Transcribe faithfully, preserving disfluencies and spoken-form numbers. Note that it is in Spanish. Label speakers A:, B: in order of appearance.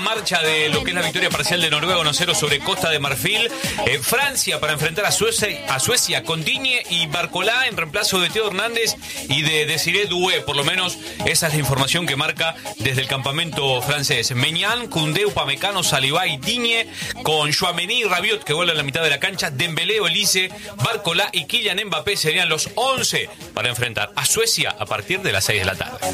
A: marcha de lo que es la victoria parcial de Noruega uno cero sobre Costa de Marfil. Eh, Francia para enfrentar a Suecia, a Suecia con Digne y Barcolá en reemplazo de Teo Hernández y de Desiré Doué. Por lo menos esa es la información que marca desde el campamento francés. Meñán, Koundé, Upamecano, Saliba y Digne con Tchouaméni y Rabiot que vuelven a la mitad de la cancha. Dembélé, Olise, Barcolá y Kylian Mbappé serían los once para enfrentar a Suecia a partir de las seis de la tarde.